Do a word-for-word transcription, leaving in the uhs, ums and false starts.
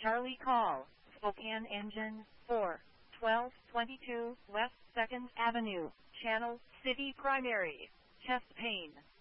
Charlie call, Spokane Engine four, twelve twenty-two West second Avenue, Channel City Primary, chest pain.